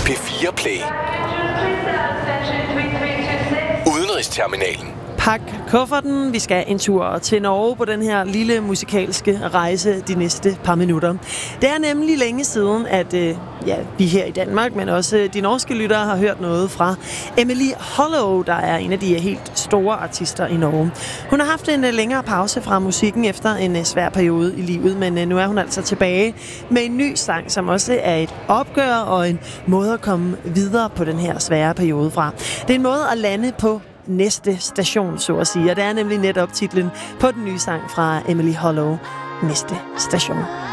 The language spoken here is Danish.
P4 Play. Udenrigsterminalen. Pak kufferten. Vi skal en tur til Norge på den her lille musikalske rejse de næste par minutter. Det er nemlig længe siden, at vi her i Danmark, men også de norske lyttere har hørt noget fra Emily Hollow, der er en af de helt store artister i Norge. Hun har haft en længere pause fra musikken efter en svær periode i livet, men nu er hun altså tilbage med en ny sang, som også er et opgør og en måde at komme videre på den her svære periode fra. Det er en måde at lande på næste station, så at sige. Og det er nemlig netop titlen på den nye sang fra Emily Hollow, Næste Station.